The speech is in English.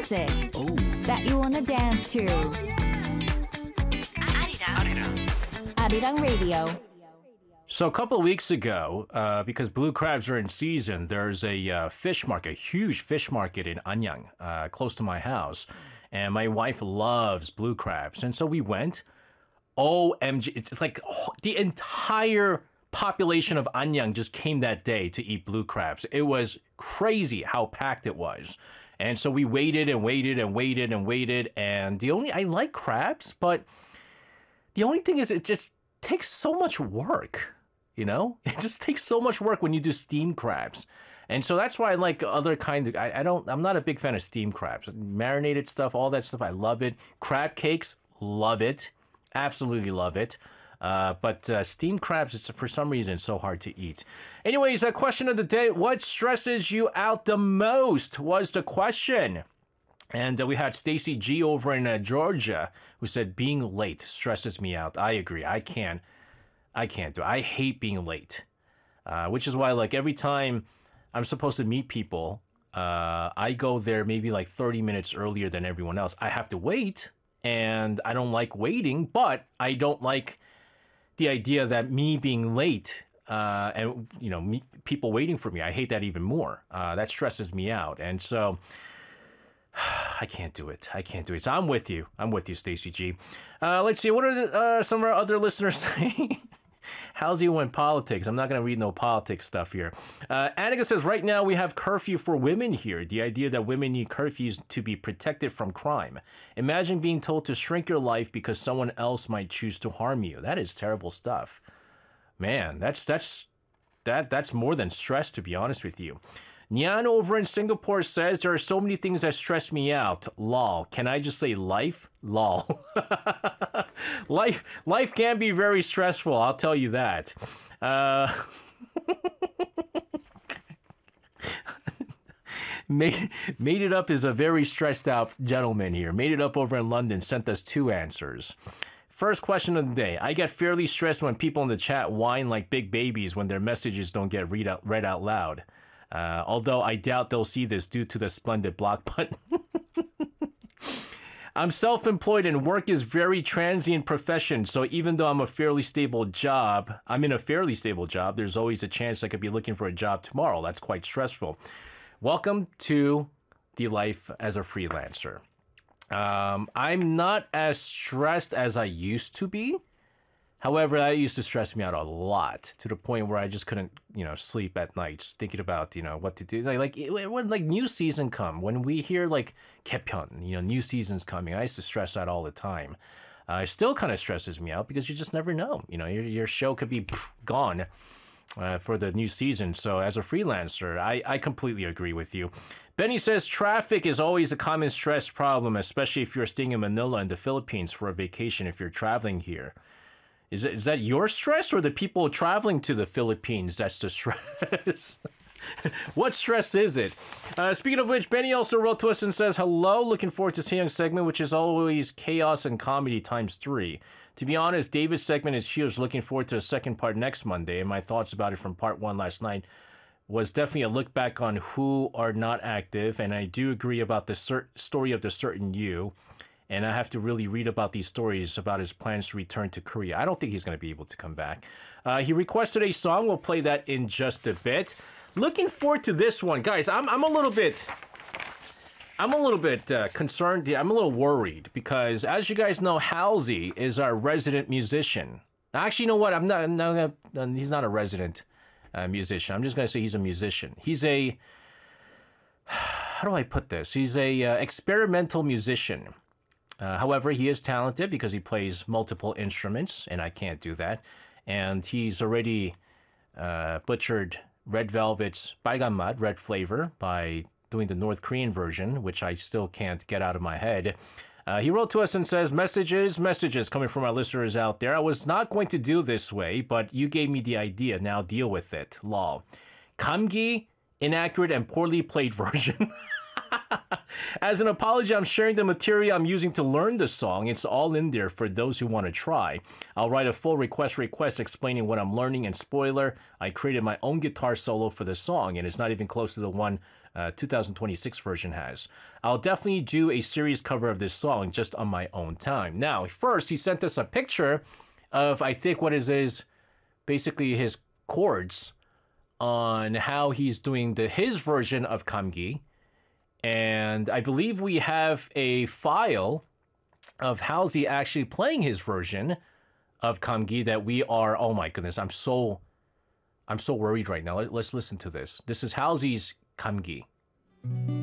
music that you wanna dance to. Arirang Radio. So a couple of weeks ago, because blue crabs are in season, there's a fish market, a huge fish market in Anyang, close to my house. And my wife loves blue crabs. And so we went. OMG, it's like the entire population of Anyang just came that day to eat blue crabs. It was crazy how packed it was. And so we waited and waited and waited and waited. And I like crabs, but the only thing is it just takes so much work, you know? It just takes so much work when you do steamed crabs. And so that's why I like other kinds of, I'm not a big fan of steamed crabs. Marinated stuff, all that stuff, I love it. Crab cakes, love it. Absolutely love it. But steamed crabs, it's for some reason so hard to eat. Anyways, a question of the day: what stresses you out the most? Was the question. And we had Stacy G over in Georgia who said being late stresses me out. I agree. I can't do it. I hate being late, which is why like every time I'm supposed to meet people, I go there maybe like 30 minutes earlier than everyone else. I have to wait. And I don't like waiting, but I don't like the idea that me being late and, you know, people waiting for me, I hate that even more. That stresses me out. And so I can't do it. So I'm with you, Stacey G. Let's see. What are some of our other listeners saying? How's you in politics? I'm not going to read no politics stuff here. Annika says, right now we have curfew for women here. The idea that women need curfews to be protected from crime. Imagine being told to shrink your life because someone else might choose to harm you. That is terrible stuff. Man, that's more than stress, to be honest with you. Nyan over in Singapore says, there are so many things that stress me out. Lol. Can I just say life? Lol. Life can be very stressful, I'll tell you that. Made It Up is a very stressed out gentleman here. Made It Up over in London sent us 2 answers. First question of the day. I get fairly stressed when people in the chat whine like big babies when their messages don't get read out loud. Although I doubt they'll see this due to the splendid block button. I'm self-employed and work is very transient profession. So even though I'm in a fairly stable job, there's always a chance I could be looking for a job tomorrow. That's quite stressful. Welcome to the life as a freelancer. I'm not as stressed as I used to be. However, that used to stress me out a lot to the point where I just couldn't, sleep at nights thinking about, what to do. When new season come, when we hear like Kepyeon, new season's coming, I used to stress out all the time. It still kind of stresses me out because you just never know. Your show could be gone for the new season. So as a freelancer, I completely agree with you. Benny says traffic is always a common stress problem, especially if you're staying in Manila in the Philippines for a vacation if you're traveling here. Is that your stress or the people traveling to the Philippines that's the stress? What stress is it? Speaking of which, Benny also wrote to us and says, hello, looking forward to Seyung's segment, which is always chaos and comedy times 3. To be honest, David's segment is huge. Looking forward to the second part next Monday, and my thoughts about it from part 1 last night was definitely a look back on who are not active, and I do agree about the story of the certain you. And I have to really read about these stories about his plans to return to Korea. I don't think he's going to be able to come back. He requested a song. We'll play that in just a bit. Looking forward to this one. Guys, I'm a little bit concerned. I'm a little worried because, as you guys know, Halsey is our resident musician. Actually, you know what? He's not a resident musician. I'm just going to say he's a musician. He's a... How do I put this? He's a experimental musician. However, he is talented because he plays multiple instruments, and I can't do that. And he's already butchered Red Velvet's Balganmat, Red Flavor, by doing the North Korean version, which I still can't get out of my head. He wrote to us and says, messages coming from our listeners out there. I was not going to do this way, but you gave me the idea. Now deal with it. Lol. Kamgi, inaccurate and poorly played version. As an apology, I'm sharing the material I'm using to learn the song. It's all in there for those who want to try. I'll write a full request explaining what I'm learning, and spoiler, I created my own guitar solo for the song, and it's not even close to the one 2026 version has. I'll definitely do a series cover of this song just on my own time. Now, first, he sent us a picture of, I think, what is basically his chords on how he's doing his version of Kamgi. And I believe we have a file of how's he actually playing his version of Kamgi that we are, oh my goodness, I'm so worried right now. Let's listen to this. This is Halsey's Kamgi.